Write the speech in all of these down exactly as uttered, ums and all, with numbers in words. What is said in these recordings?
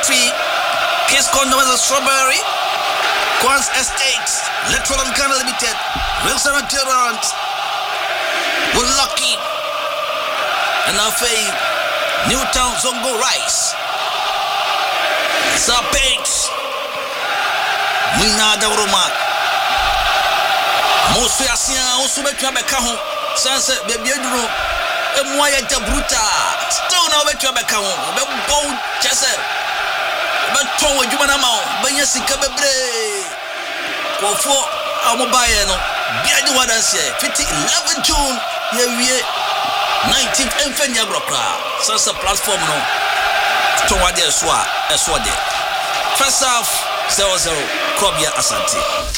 Factory, Kiss Condoms and Strawberry, Quans Estates, Electron and Ghana Limited, Wilson and Durant, We're Lucky, and our fame, Newtown Zongo Rice, Sir Paints, Mina Dauruma, Mosu Yasia, Osu Betwabeka home, Sunset, Baby Duro, and Moya Bruta, still now Betwabeka home, but bold Chesser, but Towa Jumanamo, Banyasika Bebre, for our mobile, Biadu Wadanse, fifty eleven June, yeah, nineteenth and Fenya Broka, Sansa platform no, Towa de Swa, Eswade. First half, zero zero, Kobia Asante.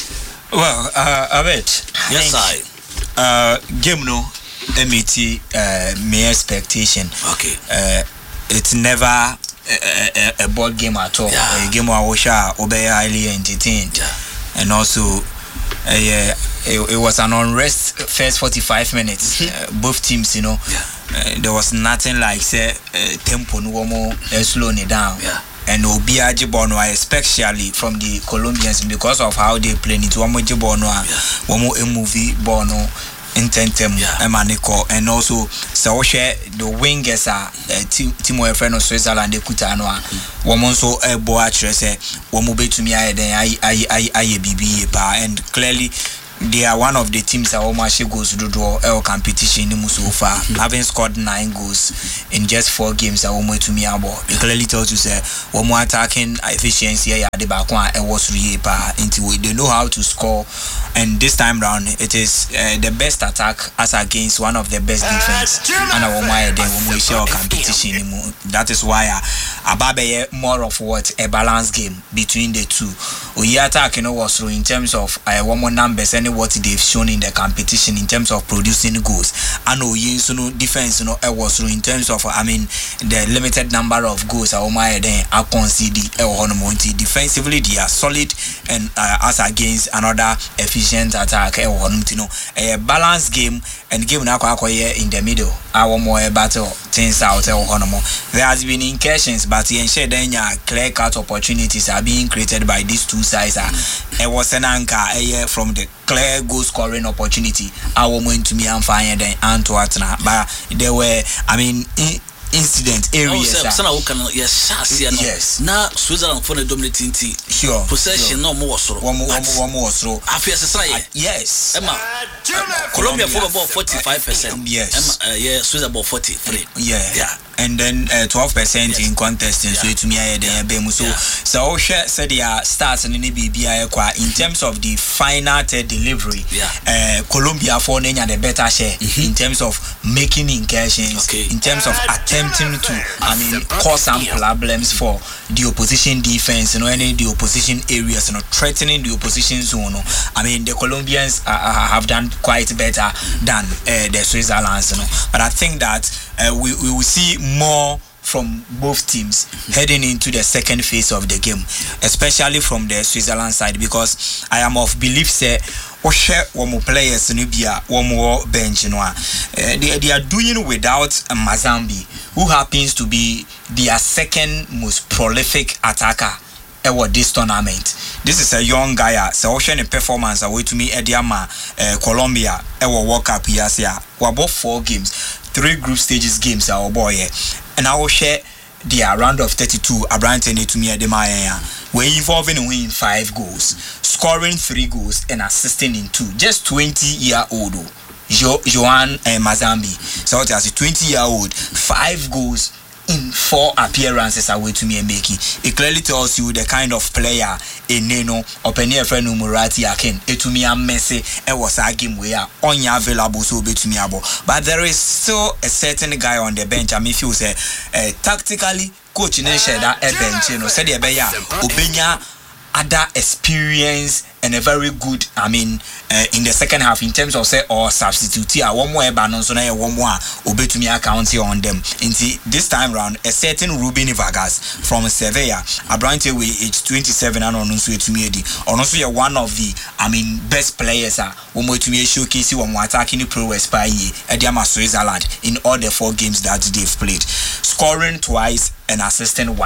Well, uh, I bet. Yes, I. Uh, game no, M E T, uh, my expectation. Okay. Uh, it's never a, a, a board game at all. Yeah. A game where we shall obey highly entertained. Yeah. And also, uh, it, it was an unrest first forty-five minutes. uh, both teams, you know, yeah. uh, there was nothing like say uh, tempo no more uh, slowing it down. Yeah. And Obia Jibono, especially from the Colombians, because of how they play it. One more Jibono, one more movie Bono, Intentem, Emaniko, and also so share the wingers are Timo Efreno Switzerland, the Kutanoa, one more so a boatress, one more to me, I I I I B B, and clearly. They are one of the teams that almost goes to draw our competition in so far, having scored nine goals in just four games. That almost to me about it clearly tells you say one more attacking efficiency at the back one. It was really into it. They know how to score, and this time round it is uh, the best attack as against one of the best defense. And our my then when we share competition, that is why Ababe more of what a balanced game between the two. We attack you know was through in terms of uh, one more numbers and what they've shown in the competition in terms of producing goals. I know you know defense you know it was in terms of I mean the limited number of goals I my then I concede defensively they are solid and uh, as against another efficient attack you know a balanced game and game now in the middle our more battle things out there has been incursions but in share then clear cut opportunities are being created by these two sides. It was an anchor from the clear goal scoring opportunity. I went to me and find then Antwerp, but there were, I mean, in, incident areas. Oh, yes, yes. Now Switzerland for the dominating team. Sure. Possession no more so. One more, one more so. After society. Yes. Emma. Colombia for about forty-five percent. Yes. Emma, uh, yeah, Switzerland about forty-three. Yeah. Yeah. And then uh, twelve percent in contesting. So to me, I then so so share said they are starts in the B B I in terms of the final delivery. Yeah. Uh, Colombia for Nenya the better share in terms of making incursions, in terms of attempting to, I mean, cause some problems for the opposition defense, you know, any the opposition areas, you know, threatening the opposition zone. I mean, the Colombians uh, have done quite better than uh, the Switzerlands, you know. But I think that uh, we we will see more from both teams heading into the second phase of the game, especially from the Switzerland side, because I am of belief say share one more players in Libya, one more bench, you know, uh, they, they are doing without Mazambi, who happens to be their second most prolific attacker at this tournament. This is a young guy, so ocean performance away to me Ediama, uh, Colombia, our World Cup years here. We both four games, three group stages games, our boy, and I will share their round of thirty-two. Abrante to me at the Maya. We're involving in winning five goals, scoring three goals, and assisting in two. Just twenty year old, jo- Joan uh, Mazambi. So it as a twenty year old, five goals in four appearances away to me and making. It clearly tells you the kind of player in Neno or Penny friend Murati Akin. It to me and Messi. It was a game where only available so be to me abo. But there is still a certain guy on the bench. I mean, if you say uh, tactically, coach in that bench, you know, said the beya Obenya other experience and a very good, I mean, uh, in the second half in terms of say or substitute here one more banon so now one more obey to me account here on them. Into this time round, a certain Ruben Vargas from Sevilla, Abrante we age twenty-seven and on also to me on also you're one of the I mean best players are one more to me showcase one more attacking the pro west by ye Ediama Switzerland in all the four games that they've played, scoring twice and assisting one.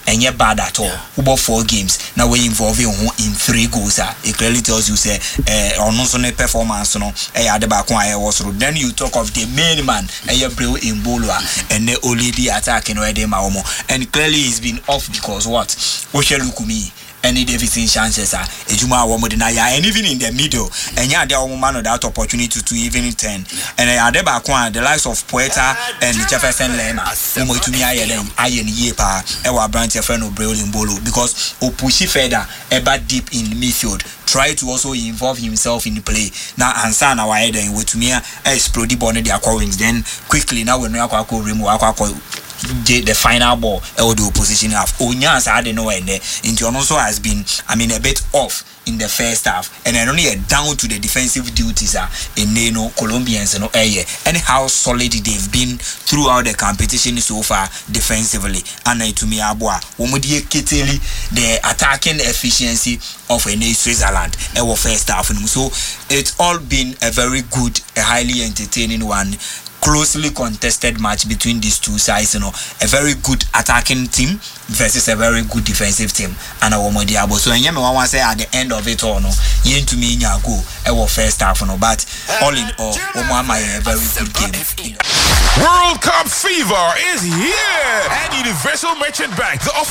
and yet bad at all. Yeah. About four games now we involve you in three goals. Uh, it clearly tells you say uh, on also performance no eh at the back one was through. Then you talk of the main man and you bring in Bolua and the only the attacking where they maomo and clearly he's been off because what Oshelukumi any Davidson chances are Ejuma Womodinaya and even in the middle and yeah there are man of that opportunity to even turn and at the back one the likes of Poeta and Jefferson Lema Umo to me I am iron yepa ewa branch your friend of Brolin Bolo because o pushy further ever deep in midfield try to also involve himself in the play now answer now I then with me explode the ball their wings then quickly now when we are remove the final ball or the opposition half Onyas I don't know and into also has been I mean a bit off in the first half and then only down to the defensive duties are in Neno Colombians and no and how solid they've been throughout the competition so far defensively and to me abua Omodie Kiteli the attacking efficiency of a Switzerland our first half so it's all been a very good a highly entertaining one closely contested match between these two sides, you know, a very good attacking team versus a very good defensive team. And our Modiabo. So, and you want to say at the end of it all, no, you to me, you go, our first half, no, but all in all, Omama a very good game. World Cup fever is here at Universal Merchant Bank, the